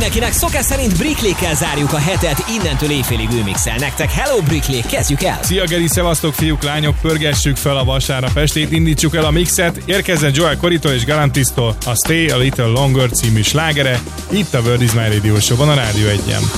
mindenkinek, szokás szerint Brickley-kkel zárjuk a hetet, innentől éjfélig ő mixel nektek. Hello Brickley, kezdjük el! Szia Geri, szevasztok fiúk, lányok, pörgessük fel a vasárnap estét, indítsuk el a mixet, érkezzen Joel Corritól és Galantistól a Stay a Little Longer című slágere, itt a World is My Radio Show-ban a Rádió 1-en.